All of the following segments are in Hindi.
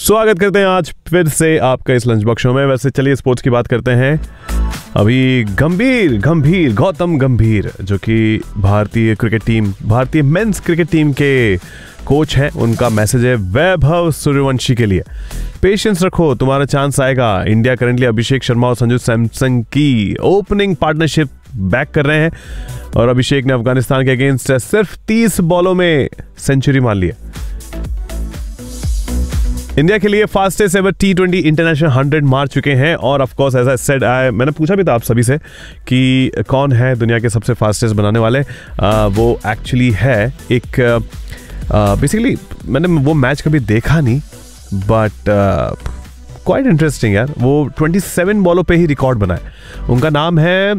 स्वागत करते हैं आज फिर से आपका इस लंच बॉक्स शो में। वैसे चलिए स्पोर्ट्स की बात करते हैं। अभी गंभीर गौतम गंभीर जो कि भारतीय मेंस क्रिकेट टीम के कोच हैं, उनका मैसेज है वैभव सूर्यवंशी के लिए। पेशेंस रखो, तुम्हारा चांस आएगा। इंडिया करंटली अभिषेक शर्मा और संजू सैमसन की ओपनिंग पार्टनरशिप बैक कर रहे हैं और अभिषेक ने अफगानिस्तान के अगेंस्ट सिर्फ 30 बॉलों में सेंचुरी मार ली है। इंडिया के लिए फास्टेस्ट एवर T20 इंटरनेशनल 100 मार चुके हैं और of course as I said, मैंने पूछा भी था आप सभी से कि कौन है दुनिया के सबसे फास्टेस्ट बनाने वाले। वो एक्चुअली है एक बेसिकली मैंने वो मैच कभी देखा नहीं, बट क्वाइट इंटरेस्टिंग यार। वो 27 बॉलों पे ही रिकॉर्ड बनाए। उनका नाम है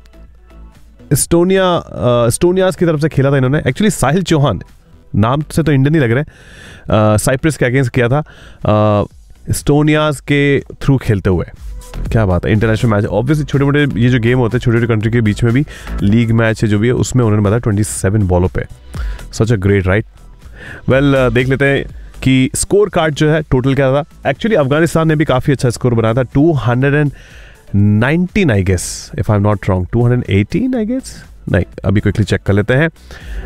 एस्टोनियास की तरफ से खेला था इन्होंने। एक्चुअली साहिल चौहान, नाम से तो इंडियन ही लग रहे हैं। साइप्रस के अगेंस्ट किया था, एस्टोनियास के थ्रू खेलते हुए। क्या बात है, इंटरनेशनल मैच। ऑब्वियसली छोटे मोटे ये जो गेम होते हैं छोटे छोटे कंट्री के बीच में भी, लीग मैच है जो भी है, उसमें उन्होंने बताया 27 बॉलों पे। सच अ ग्रेट राइट। वेल देख लेते हैं कि स्कोर कार्ड जो है टोटल क्या था। एक्चुअली अफगानिस्तान ने भी काफ़ी अच्छा स्कोर बनाया था, 219 I guess, if I am not wrong, 218 I guess, नहीं अभी क्विकली चेक कर लेते हैं।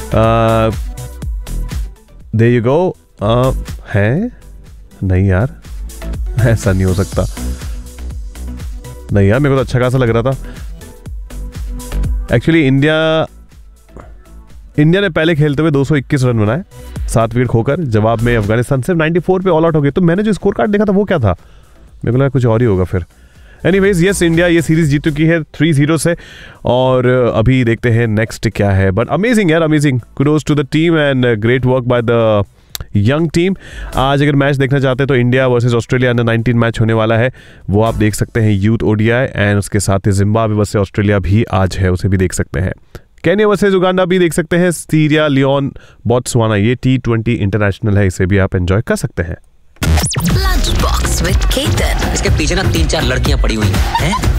There you go. है नहीं यार, ऐसा नहीं हो सकता। नहीं यार, मेरे को तो अच्छा खासा लग रहा था। एक्चुअली इंडिया ने पहले खेलते हुए 221 रन बनाए, 7 विकेट खोकर। जवाब में अफगानिस्तान सिर्फ 94 पे ऑल आउट हो गए। तो मैंने जो स्कोर कार्ड देखा था वो क्या था, मेरे को लगा कुछ और ही होगा फिर। एनीवेज यस, इंडिया ये सीरीज जीत चुकी है 3-0 से और अभी देखते हैं नेक्स्ट क्या है। बट अमेजिंग यार, amazing. Kudos to the team and great work by the young team. आज अगर मैच देखना चाहते हैं तो India versus Australia under 19 match होने वाला है, वो आप देख सकते हैं यूथ ओडीआई। एंड उसके साथ ही जिम्बाब्वे वर्सेस ऑस्ट्रेलिया भी आज है, उसे भी देख सकते हैं। केन्या वर्सेस उगांडा भी देख सकते हैं। सीरिया लियोन बोत्सवाना, ये T20 इंटरनेशनल है, इसे भी आप एंजॉय कर सकते हैं। Lunch box with Ketan. इसके पीछे ना 3-4 लड़कियां पड़ी हुई हैं।